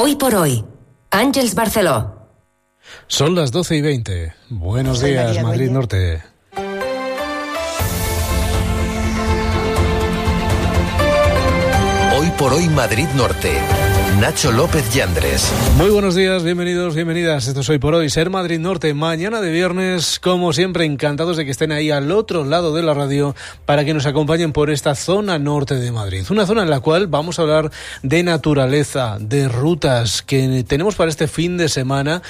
Hoy por hoy, Àngels Barceló. Son las 12:20. Buenos días, Madrid Norte. Hoy por hoy, Madrid Norte. Nacho López Yandres. Muy buenos días, bienvenidos, bienvenidas. Esto es Hoy por Hoy, Ser Madrid Norte. Mañana de viernes, como siempre, encantados de que estén ahí al otro lado de la radio para que nos acompañen por esta zona norte de Madrid. Una zona en la cual vamos a hablar de naturaleza, de rutas que tenemos para este fin de semana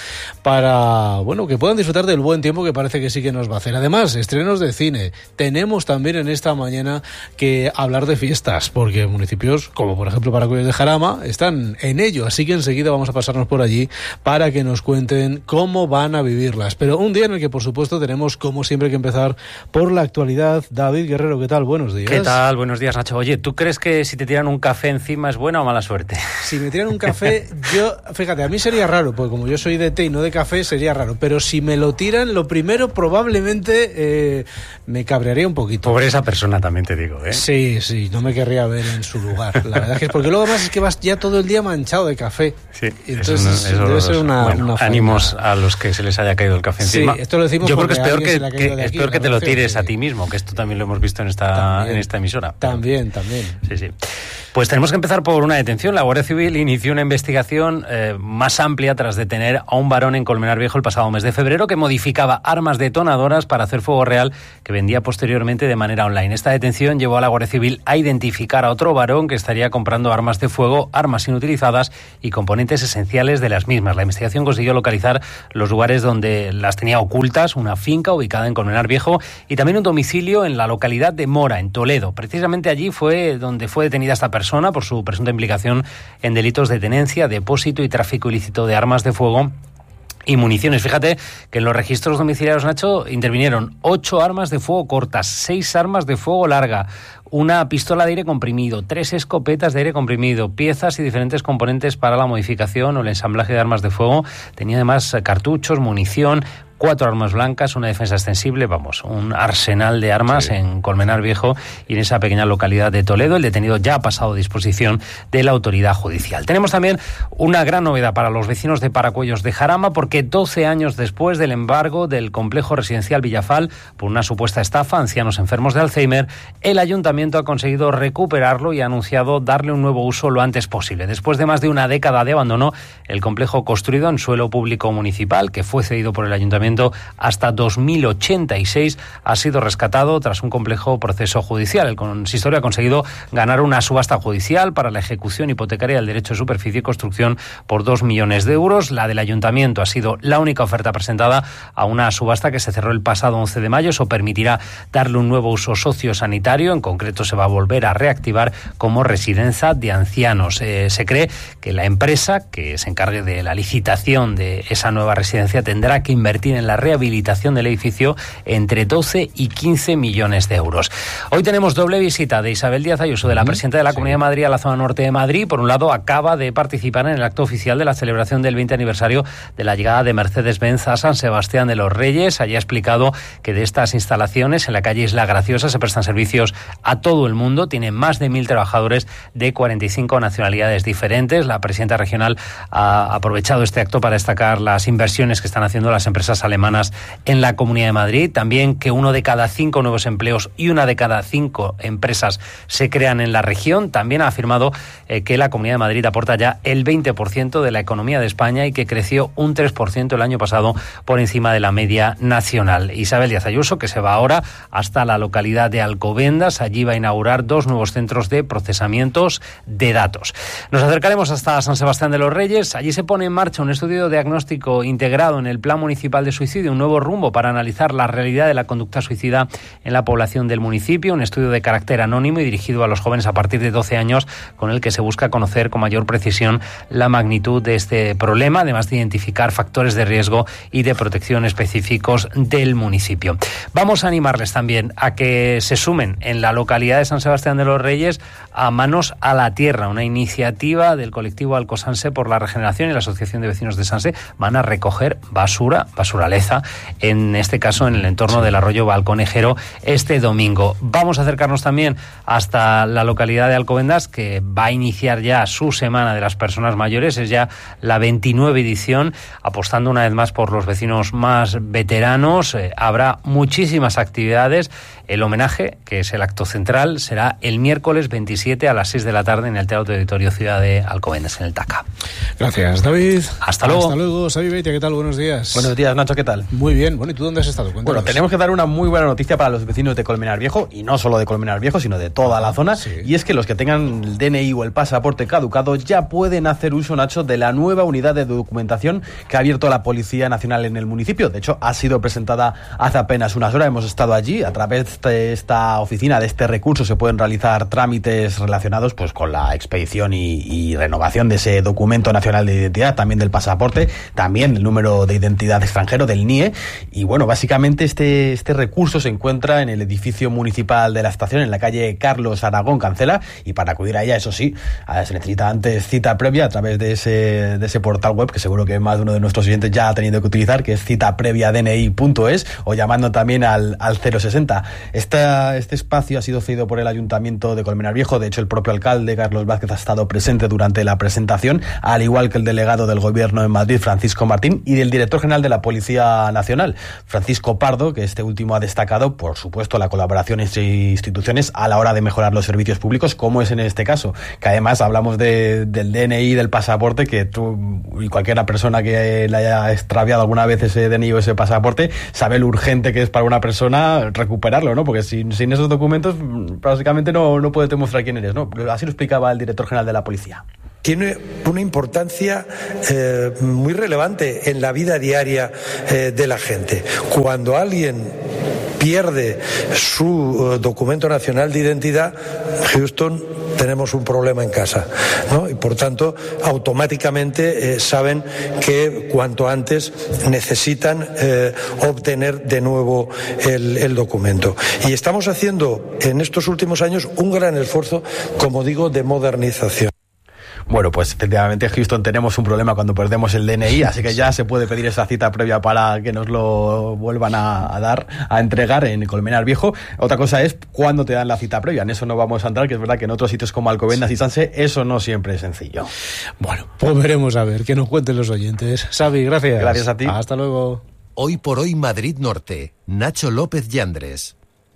para, bueno, que puedan disfrutar del buen tiempo que parece que sí que nos va a hacer. Además, estrenos de cine. Tenemos también en esta mañana que hablar de fiestas, porque municipios como por ejemplo Paracuellos de Jarama están en ello, así que enseguida vamos a pasarnos por allí para que nos cuenten cómo van a vivirlas. Pero un día en el que, por supuesto, tenemos, como siempre, que empezar por la actualidad. David Guerrero, ¿qué tal? Buenos días. ¿Qué tal? Buenos días, Nacho. Oye, ¿tú crees que si te tiran un café encima es buena o mala suerte? Si me tiran un café, fíjate, a mí sería raro, porque como yo soy de té y no de café, sería raro. Pero si me lo tiran, lo primero probablemente me cabrearía un poquito. Pobre esa persona, también te digo, ¿eh? Sí, no me querría ver en su lugar. La verdad es que es porque luego además es que vas ya todo el día manchado de café. Sí, entonces debe ser una ánimos a los que se les haya caído el café encima. Sí, esto lo decimos. Yo creo que es peor que te lo tires a ti mismo, que esto también lo hemos visto en esta emisora. También. Sí. Pues tenemos que empezar por una detención. La Guardia Civil inició una investigación más amplia tras detener a un varón en Colmenar Viejo el pasado mes de febrero que modificaba armas detonadoras para hacer fuego real que vendía posteriormente de manera online. Esta detención llevó a la Guardia Civil a identificar a otro varón que estaría comprando armas de fuego, armas inutilizadas y componentes esenciales de las mismas. La investigación consiguió localizar los lugares donde las tenía ocultas, una finca ubicada en Colmenar Viejo y también un domicilio en la localidad de Mora, en Toledo. Precisamente allí fue donde fue detenida esta persona por su presunta implicación en delitos de tenencia, depósito y tráfico ilícito de armas de fuego y municiones. Fíjate que en los registros domiciliarios, Nacho, intervinieron 8 armas de fuego cortas, 6 armas de fuego larga, una pistola de aire comprimido, 3 escopetas de aire comprimido, piezas y diferentes componentes para la modificación o el ensamblaje de armas de fuego. Tenía además cartuchos, munición, 4 armas blancas, una defensa extensible, un arsenal de armas en Colmenar Viejo y en esa pequeña localidad de Toledo. El detenido ya ha pasado a disposición de la autoridad judicial. Tenemos también una gran novedad para los vecinos de Paracuellos de Jarama, porque 12 años después del embargo del complejo residencial Villafal por una supuesta estafa a ancianos enfermos de Alzheimer, el ayuntamiento ha conseguido recuperarlo y ha anunciado darle un nuevo uso lo antes posible. Después de más de una década de abandono, el complejo construido en suelo público municipal, que fue cedido por el ayuntamiento hasta 2086, ha sido rescatado tras un complejo proceso judicial. El consistorio ha conseguido ganar una subasta judicial para la ejecución hipotecaria del derecho de superficie y construcción por 2 millones de euros. La del ayuntamiento ha sido la única oferta presentada a una subasta que se cerró el pasado 11 de mayo. Eso permitirá darle un nuevo uso sociosanitario. En concreto, se va a volver a reactivar como residencia de ancianos. Se cree que la empresa que se encargue de la licitación de esa nueva residencia tendrá que invertir en la rehabilitación del edificio entre 12 y 15 millones de euros. Hoy tenemos doble visita de Isabel Díaz Ayuso, de la presidenta de la Comunidad de Madrid a la zona norte de Madrid. Por un lado, acaba de participar en el acto oficial de la celebración del 20 aniversario de la llegada de Mercedes-Benz a San Sebastián de los Reyes. Allí ha explicado que de estas instalaciones en la calle Isla Graciosa se prestan servicios a todo el mundo. Tienen más de 1.000 trabajadores de 45 nacionalidades diferentes. La presidenta regional ha aprovechado este acto para destacar las inversiones que están haciendo las empresas alemanas en la Comunidad de Madrid. También que 1 de cada 5 nuevos empleos y 1 de cada 5 empresas se crean en la región. También ha afirmado que la Comunidad de Madrid aporta ya el 20% de la economía de España y que creció un 3% el año pasado por encima de la media nacional. Isabel Díaz Ayuso, que se va ahora hasta la localidad de Alcobendas. Allí va a inaugurar 2 nuevos centros de procesamientos de datos. Nos acercaremos hasta San Sebastián de los Reyes. Allí se pone en marcha un estudio diagnóstico integrado en el Plan Municipal de Suicidio, un nuevo rumbo para analizar la realidad de la conducta suicida en la población del municipio, un estudio de carácter anónimo y dirigido a los jóvenes a partir de 12 años, con el que se busca conocer con mayor precisión la magnitud de este problema, además de identificar factores de riesgo y de protección específicos del municipio. Vamos a animarles también a que se sumen en la localidad de San Sebastián de los Reyes a Manos a la Tierra, una iniciativa del colectivo Alcosanse por la Regeneración y la Asociación de Vecinos de Sanse. Van a recoger basura naturaleza, en este caso en el entorno del arroyo Balconejero este domingo. Vamos a acercarnos también hasta la localidad de Alcobendas, que va a iniciar ya su Semana de las Personas Mayores. Es ya la 29 edición, apostando una vez más por los vecinos más veteranos. Habrá muchísimas actividades. El homenaje, que es el acto central, será el miércoles 27 a las 6 de la tarde en el Teatro Auditorio Ciudad de Alcobendas, en el TACA. Gracias, David. Hasta luego. Hasta luego, Xavi Beitia, ¿qué tal? Buenos días. Buenos días, Nacho, ¿qué tal? Muy bien. Bueno, ¿y tú dónde has estado? Cuéntanos. Bueno, tenemos que dar una muy buena noticia para los vecinos de Colmenar Viejo, y no solo de Colmenar Viejo, sino de toda la zona, sí. Y es que los que tengan el DNI o el pasaporte caducado ya pueden hacer uso, Nacho, de la nueva unidad de documentación que ha abierto la Policía Nacional en el municipio. De hecho, ha sido presentada hace apenas unas horas. Hemos estado allí. A través de esta oficina, de este recurso, se pueden realizar trámites relacionados pues con la expedición y renovación de ese documento nacional de identidad, también del pasaporte, también el número de identidad extranjero, del NIE. Y bueno, básicamente este recurso se encuentra en el edificio municipal de la estación, en la calle Carlos Aragón Cancela, y para acudir a ella, eso sí, se necesita antes cita previa a través de ese portal web que seguro que más de uno de nuestros oyentes ya ha tenido que utilizar, que es citapreviadni.es, o llamando también al 060. Este espacio ha sido cedido por el Ayuntamiento de Colmenar Viejo. De hecho, el propio alcalde, Carlos Vázquez, ha estado presente durante la presentación, al igual que el delegado del Gobierno en Madrid, Francisco Martín, y del director general de la Policía Nacional, Francisco Pardo, que este último ha destacado, por supuesto, la colaboración entre instituciones a la hora de mejorar los servicios públicos, como es en este caso, que además hablamos del DNI, del pasaporte, que tú y cualquier persona que le haya extraviado alguna vez ese DNI o ese pasaporte sabe lo urgente que es para una persona recuperarlo, ¿no? Porque sin esos documentos básicamente no puedes demostrar quién eres, ¿no? Así lo explicaba el director general de la policía. Tiene una importancia muy relevante en la vida diaria de la gente. Cuando alguien pierde su documento nacional de identidad, Houston, tenemos un problema en casa, ¿no? Y por tanto, automáticamente saben que cuanto antes necesitan obtener de nuevo el documento. Y estamos haciendo en estos últimos años un gran esfuerzo, como digo, de modernización. Bueno, pues efectivamente en Houston tenemos un problema cuando perdemos el DNI, así que ya se puede pedir esa cita previa para que nos lo vuelvan a entregar en Colmenar Viejo. Otra cosa es cuándo te dan la cita previa. En eso no vamos a entrar, que es verdad que en otros sitios como Alcobendas y Sanse eso no siempre es sencillo. Bueno, pues veremos a ver, que nos cuenten los oyentes. Xavi, gracias. Gracias a ti. Hasta luego. Hoy por hoy Madrid Norte. Nacho López Yandres.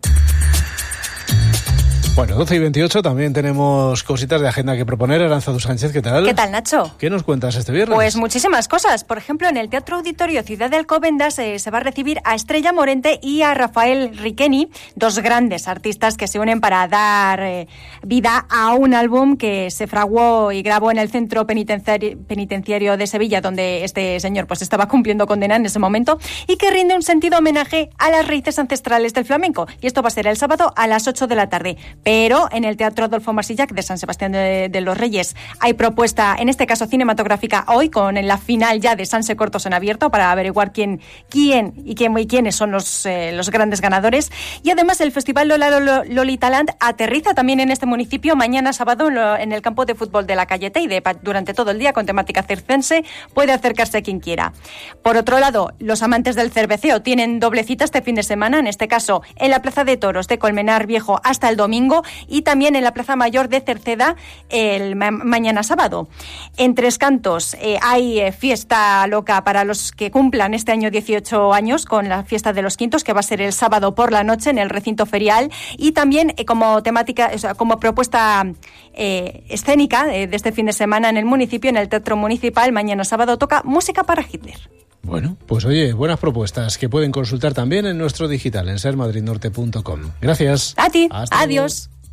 Bueno, 12:28, también tenemos cositas de agenda que proponer. Aranzadu Sánchez, ¿qué tal? ¿Qué tal, Nacho? ¿Qué nos cuentas este viernes? Pues muchísimas cosas. Por ejemplo, en el Teatro Auditorio Ciudad de Alcobendas se va a recibir a Estrella Morente y a Rafael Riqueni, dos grandes artistas que se unen para dar vida a un álbum que se fraguó y grabó en el Centro Penitenciario de Sevilla, donde este señor pues estaba cumpliendo condena en ese momento, y que rinde un sentido homenaje a las raíces ancestrales del flamenco. Y esto va a ser el sábado a las 8 de la tarde. Pero en el Teatro Adolfo Marsillac de San Sebastián de los Reyes hay propuesta, en este caso cinematográfica, hoy con la final ya de Sanse Cortos en abierto, para averiguar quiénes son los grandes ganadores. Y además el Festival Lolitaland aterriza también en este municipio mañana sábado en el campo de fútbol de la calle Teide, durante todo el día, con temática circense. Puede acercarse quien quiera. Por otro lado, los amantes del cerveceo tienen doble cita este fin de semana, en este caso en la Plaza de Toros de Colmenar Viejo hasta el domingo, y también en la Plaza Mayor de Cerceda el mañana sábado. En Tres Cantos hay fiesta loca para los que cumplan este año 18 años, con la fiesta de los Quintos, que va a ser el sábado por la noche en el recinto ferial, y también como temática, o sea, como propuesta escénica de este fin de semana en el municipio, en el Teatro Municipal, mañana sábado toca Música para Hitler. Bueno, pues oye, buenas propuestas que pueden consultar también en nuestro digital, en sermadridnorte.com. Gracias. A ti. Hasta Adiós. Luego.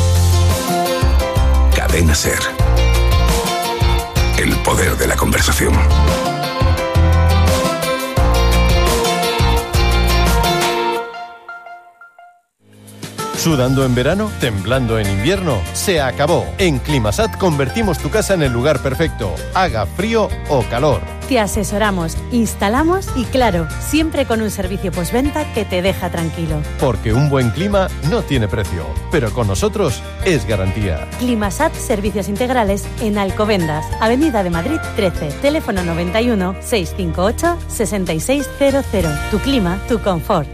Cadena Ser. El poder de la conversación. ¿Sudando en verano? ¿Temblando en invierno? Se acabó. En Climasat convertimos tu casa en el lugar perfecto, haga frío o calor. Te asesoramos, instalamos y claro, siempre con un servicio postventa que te deja tranquilo. Porque un buen clima no tiene precio, pero con nosotros es garantía. Climasat Servicios Integrales en Alcobendas, Avenida de Madrid 13, teléfono 91 658 6600. Tu clima, tu confort.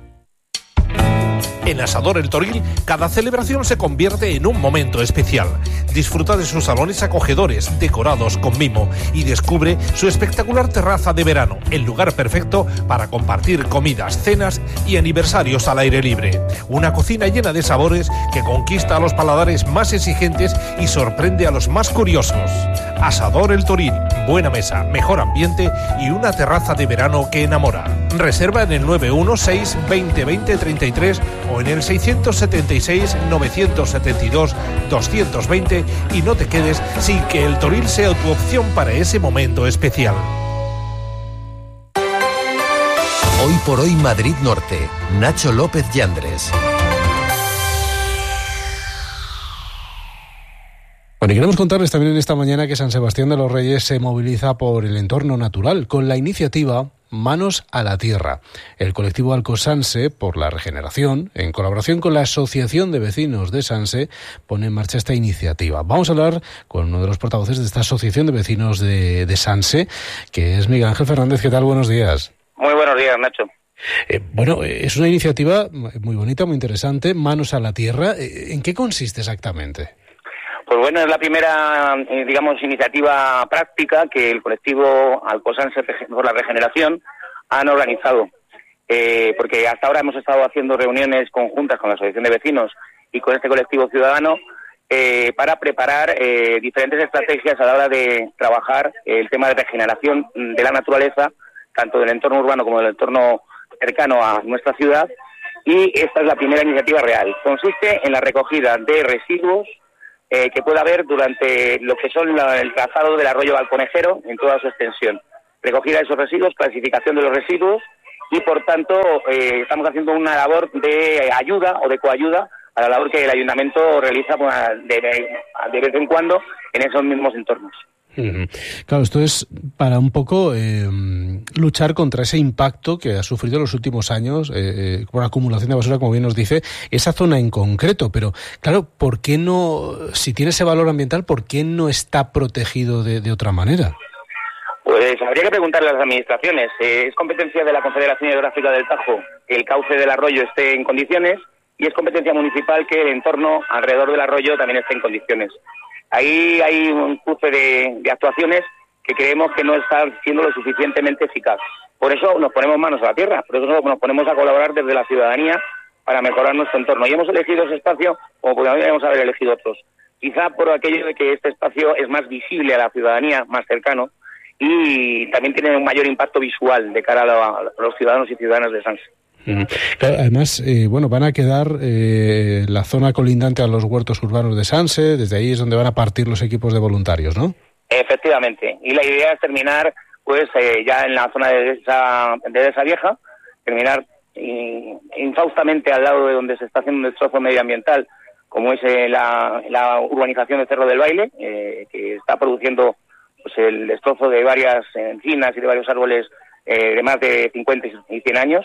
En Asador El Toril, cada celebración se convierte en un momento especial. Disfruta de sus salones acogedores, decorados con mimo, y descubre su espectacular terraza de verano, el lugar perfecto para compartir comidas, cenas y aniversarios al aire libre. Una cocina llena de sabores que conquista a los paladares más exigentes y sorprende a los más curiosos. Asador El Toril, buena mesa, mejor ambiente y una terraza de verano que enamora. Reserva en el 916 20 20 33 o en el 676 972 220 y no te quedes sin que El Toril sea tu opción para ese momento especial. Hoy por hoy Madrid Norte. Nacho López Yandres. Bueno, y queremos contarles también en esta mañana que San Sebastián de los Reyes se moviliza por el entorno natural con la iniciativa Manos a la Tierra. El colectivo Alcosanse por la Regeneración, en colaboración con la Asociación de Vecinos de Sanse, pone en marcha esta iniciativa. Vamos a hablar con uno de los portavoces de esta Asociación de Vecinos de Sanse, que es Miguel Ángel Fernández. ¿Qué tal? Buenos días. Muy buenos días, Nacho. Es una iniciativa muy bonita, muy interesante, Manos a la Tierra. ¿En qué consiste exactamente? Pues bueno, es la primera, iniciativa práctica que el colectivo Alcosanse por la Regeneración han organizado. Porque hasta ahora hemos estado haciendo reuniones conjuntas con la Asociación de Vecinos y con este colectivo ciudadano para preparar diferentes estrategias a la hora de trabajar el tema de regeneración de la naturaleza, tanto del entorno urbano como del entorno cercano a nuestra ciudad. Y esta es la primera iniciativa real. Consiste en la recogida de residuos que pueda haber durante lo que son el trazado del arroyo Balconejero en toda su extensión. Recogida de esos residuos, clasificación de los residuos y, por tanto, estamos haciendo una labor de ayuda o de coayuda a la labor que el ayuntamiento realiza de vez en cuando en esos mismos entornos. Claro, esto es para un poco luchar contra ese impacto que ha sufrido en los últimos años por acumulación de basura, como bien nos dice, esa zona en concreto. Pero, claro, ¿por qué no, si tiene ese valor ambiental, por qué no está protegido de otra manera? Pues habría que preguntarle a las administraciones. Es competencia de la Confederación Hidrográfica del Tajo que el cauce del arroyo esté en condiciones y es competencia municipal que el entorno alrededor del arroyo también esté en condiciones. Ahí hay un cruce de actuaciones que creemos que no están siendo lo suficientemente eficaz. Por eso nos ponemos manos a la tierra, por eso nos ponemos a colaborar desde la ciudadanía para mejorar nuestro entorno. Y hemos elegido ese espacio como podríamos haber elegido otros. Quizá por aquello de que este espacio es más visible a la ciudadanía, más cercano, y también tiene un mayor impacto visual de cara a los ciudadanos y ciudadanas de Sanse. Claro, además, van a quedar la zona colindante a los huertos urbanos de Sanse, desde ahí es donde van a partir los equipos de voluntarios, ¿no? Efectivamente, y la idea es terminar ya en la zona de esa vieja, terminar infaustamente al lado de donde se está haciendo un destrozo medioambiental, como es la urbanización de Cerro del Baile, que está produciendo el destrozo de varias encinas y de varios árboles de más de 50 y 100 años.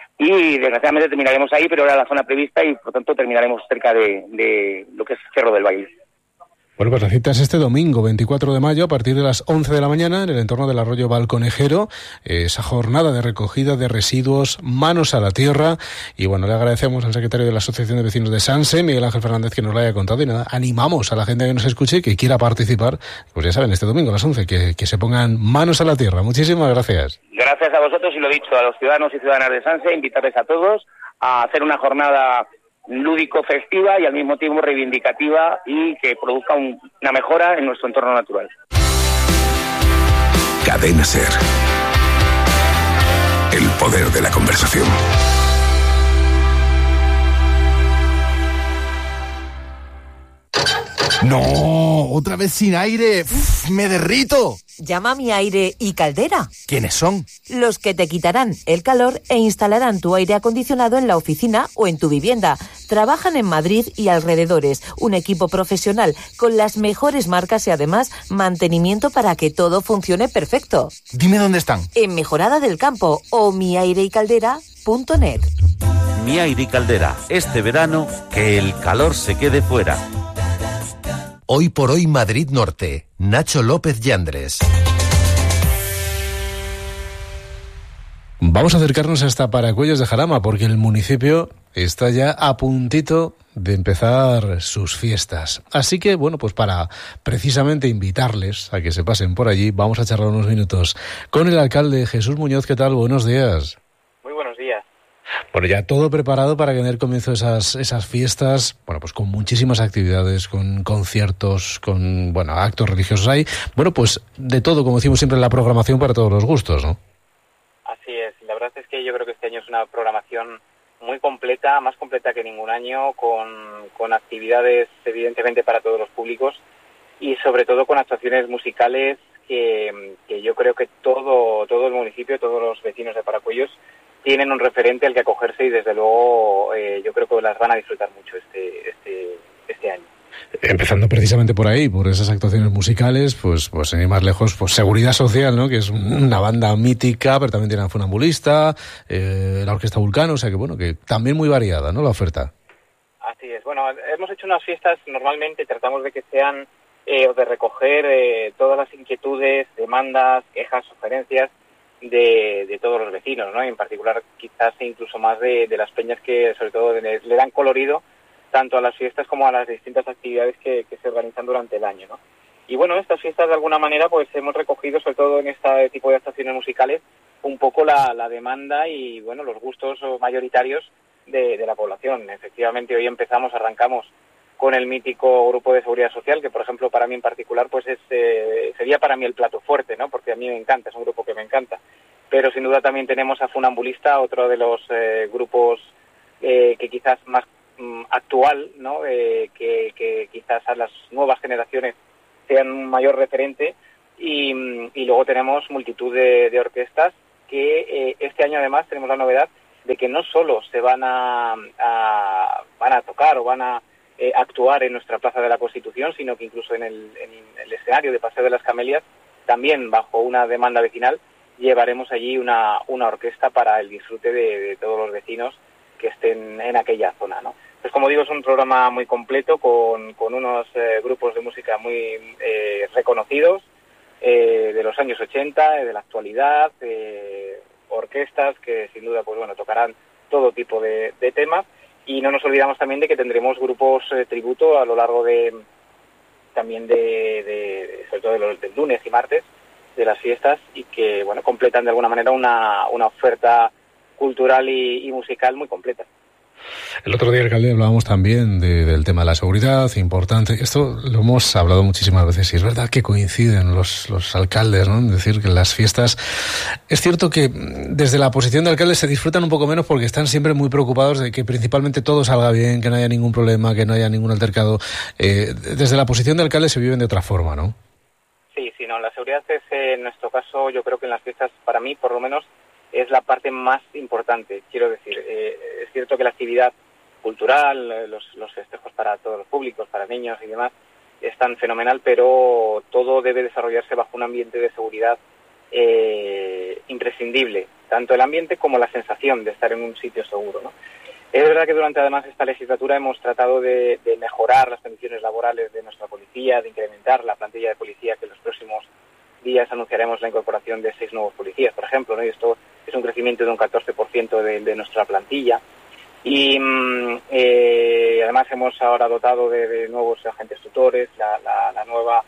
Y desgraciadamente terminaremos ahí, pero era la zona prevista y por tanto terminaremos cerca de lo que es Cerro del Baile. Bueno, pues la cita es este domingo, 24 de mayo, a partir de las 11 de la mañana, en el entorno del arroyo Balconejero, esa jornada de recogida de residuos, manos a la tierra. Y bueno, le agradecemos al secretario de la Asociación de Vecinos de Sanse, Miguel Ángel Fernández, que nos lo haya contado. Y nada, animamos a la gente que nos escuche y que quiera participar, pues ya saben, este domingo a las 11, que se pongan manos a la tierra. Muchísimas gracias. Gracias a vosotros y lo dicho, a los ciudadanos y ciudadanas de Sanse, invitarles a todos a hacer una jornada lúdico-festiva y al mismo tiempo reivindicativa y que produzca una mejora en nuestro entorno natural. Cadena SER. El poder de la conversación. No, otra vez sin aire. Uf, me derrito. Llama a Mi Aire y Caldera. ¿Quiénes son? Los que te quitarán el calor e instalarán tu aire acondicionado en la oficina o en tu vivienda. Trabajan en Madrid y alrededores. Un equipo profesional con las mejores marcas y además mantenimiento para que todo funcione perfecto. Dime dónde están. En Mejorada del Campo o miaireicaldera.net. Mi Aire y Caldera. Este verano, que el calor se quede fuera. Hoy por hoy Madrid Norte. Nacho López Yandres. Vamos a acercarnos hasta Paracuellos de Jarama, porque el municipio está ya a puntito de empezar sus fiestas. Así que, bueno, pues para precisamente invitarles a que se pasen por allí, vamos a charlar unos minutos con el alcalde Jesús Muñoz. ¿Qué tal? Buenos días. Muy buenos días. Bueno, ya todo preparado para que den comienzo esas fiestas, bueno, pues con muchísimas actividades, con conciertos, con, bueno, actos religiosos hay. Bueno, pues de todo, como decimos siempre en la programación, para todos los gustos, ¿no? Así es. La verdad es que yo creo que este año es una programación muy completa, más completa que ningún año, con actividades evidentemente para todos los públicos y sobre todo con actuaciones musicales que yo creo que todo el municipio, todos los vecinos de Paracuellos tienen un referente al que acogerse y desde luego yo creo que las van a disfrutar mucho este año. Empezando precisamente por ahí, por esas actuaciones musicales, pues sin ir más lejos, pues Seguridad Social, ¿no? Que es una banda mítica, pero también tiene a Funambulista, la Orquesta Vulcano, o sea que bueno, que también muy variada, ¿no? La oferta. Así es. Bueno, hemos hecho unas fiestas, normalmente tratamos de que sean o de recoger todas las inquietudes, demandas, quejas, sugerencias de todos los vecinos, ¿no? Y en particular quizás incluso más de las peñas que sobre todo le dan colorido tanto a las fiestas como a las distintas actividades que se organizan durante el año, ¿no? Y bueno, estas fiestas de alguna manera pues hemos recogido, sobre todo en este tipo de actuaciones musicales, un poco la demanda y bueno, los gustos mayoritarios de la población. Efectivamente hoy arrancamos con el mítico grupo de Seguridad Social, que por ejemplo para mí en particular pues sería para mí el plato fuerte, ¿no? Porque a mí me encanta, es un grupo que me encanta. Pero sin duda también tenemos a Funambulista, otro de los grupos que quizás más actual, ¿no? Que quizás a las nuevas generaciones sean un mayor referente y luego tenemos multitud de orquestas que este año además tenemos la novedad de que no solo se van a tocar o van a actuar en nuestra Plaza de la Constitución, sino que incluso en el escenario de Paseo de las Camelias, también bajo una demanda vecinal, llevaremos allí una orquesta para el disfrute de todos los vecinos que estén en aquella zona, ¿no? Pues como digo, es un programa muy completo con unos grupos de música muy reconocidos de los años 80, de la actualidad, orquestas que sin duda pues bueno tocarán todo tipo de temas. Y no nos olvidamos también de que tendremos grupos tributo a lo largo también sobre todo del lunes y martes de las fiestas y que bueno completan de alguna manera una oferta cultural y musical muy completa. El otro día, alcalde, hablábamos también del tema de la seguridad, importante. Esto lo hemos hablado muchísimas veces y es verdad que coinciden los alcaldes, ¿no? En decir que las fiestas... Es cierto que desde la posición de alcalde se disfrutan un poco menos porque están siempre muy preocupados de que principalmente todo salga bien, que no haya ningún problema, que no haya ningún altercado. Desde la posición de alcalde se viven de otra forma, ¿no? Sí, no, la seguridad es, en nuestro caso, yo creo que en las fiestas, para mí, por lo menos, es la parte más importante. Quiero decir, es cierto que la actividad cultural, los festejos para todos los públicos, para niños y demás, están fenomenal, pero todo debe desarrollarse bajo un ambiente de seguridad imprescindible, tanto el ambiente como la sensación de estar en un sitio seguro, ¿no? Es verdad que durante además esta legislatura hemos tratado de mejorar las condiciones laborales de nuestra policía, de incrementar la plantilla de policía, que en los próximos días anunciaremos la incorporación de 6 nuevos policías, por ejemplo, ¿no? Y esto es un crecimiento de un 14% de nuestra plantilla. Y además hemos ahora dotado de nuevos agentes tutores, la nueva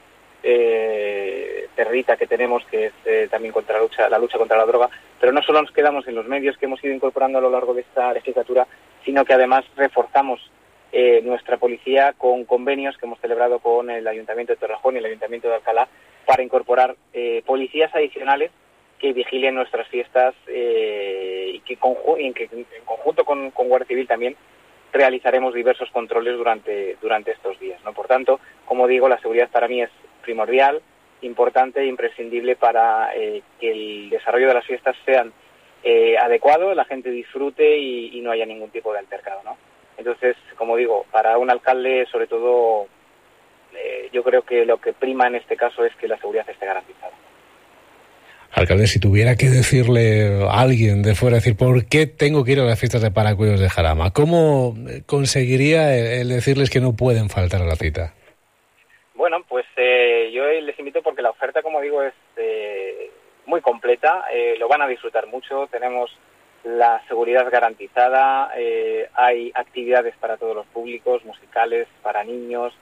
perrita que tenemos, que es también contra la lucha contra la droga. Pero no solo nos quedamos en los medios que hemos ido incorporando a lo largo de esta legislatura, sino que además reforzamos nuestra policía con convenios que hemos celebrado con el Ayuntamiento de Torrejón y el Ayuntamiento de Alcalá para incorporar policías adicionales que vigilen nuestras fiestas y que en conjunto con Guardia Civil también realizaremos diversos controles durante estos días, ¿no? Por tanto, como digo, la seguridad para mí es primordial, importante e imprescindible para que el desarrollo de las fiestas sean adecuado, la gente disfrute y no haya ningún tipo de altercado, ¿no? Entonces, como digo, para un alcalde, sobre todo, yo creo que lo que prima en este caso es que la seguridad esté garantizada. Alcalde, si tuviera que decirle a alguien de fuera, decir, ¿por qué tengo que ir a las fiestas de Paracuellos de Jarama? ¿Cómo conseguiría el decirles que no pueden faltar a la cita? Bueno, pues yo les invito porque la oferta, como digo, es muy completa, lo van a disfrutar mucho, tenemos la seguridad garantizada, hay actividades para todos los públicos, musicales, para niños,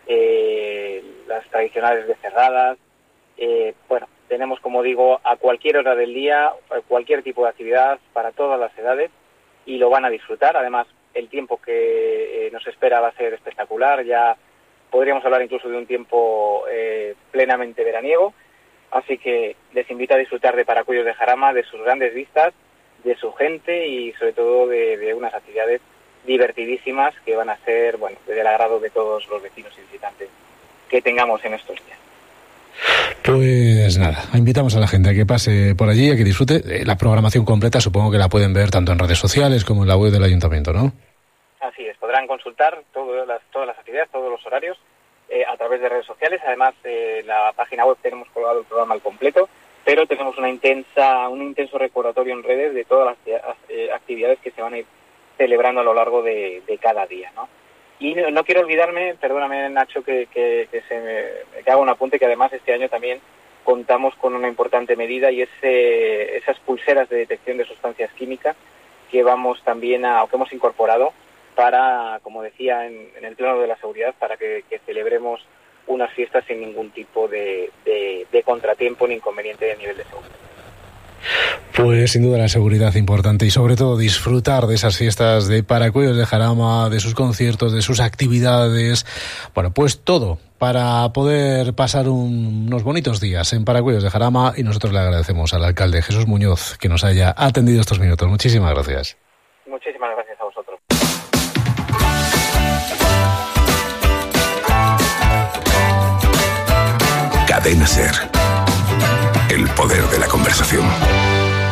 las tradicionales becerradas, bueno, tenemos, como digo, a cualquier hora del día, cualquier tipo de actividad para todas las edades y lo van a disfrutar. Además, el tiempo que nos espera va a ser espectacular, ya podríamos hablar incluso de un tiempo plenamente veraniego, así que les invito a disfrutar de Paracuellos de Jarama, de sus grandes vistas, de su gente y sobre todo de unas actividades divertidísimas que van a ser, bueno, del agrado de todos los vecinos y visitantes que tengamos en estos días. Pues nada, invitamos a la gente a que pase por allí, a que disfrute. La programación completa supongo que la pueden ver tanto en redes sociales como en la web del ayuntamiento, ¿no? Así es, podrán consultar todas las actividades, todos los horarios a través de redes sociales. Además, en la página web tenemos colgado el programa al completo, pero tenemos un intenso recordatorio en redes de todas las actividades que se van a ir celebrando a lo largo de cada día, ¿no? Y no quiero olvidarme, perdóname Nacho, que haga un apunte, que además este año también contamos con una importante medida y es esas pulseras de detección de sustancias químicas que vamos también que hemos incorporado para, como decía, en el plano de la seguridad, para que celebremos unas fiestas sin ningún tipo de contratiempo ni inconveniente de nivel de seguridad. Pues sin duda la seguridad importante y sobre todo disfrutar de esas fiestas de Paracuellos de Jarama, de sus conciertos, de sus actividades, bueno, pues todo para poder pasar unos bonitos días en Paracuellos de Jarama, y nosotros le agradecemos al alcalde Jesús Muñoz que nos haya atendido estos minutos. Muchísimas gracias. Muchísimas gracias a vosotros. Cadena SER. El poder de la conversación.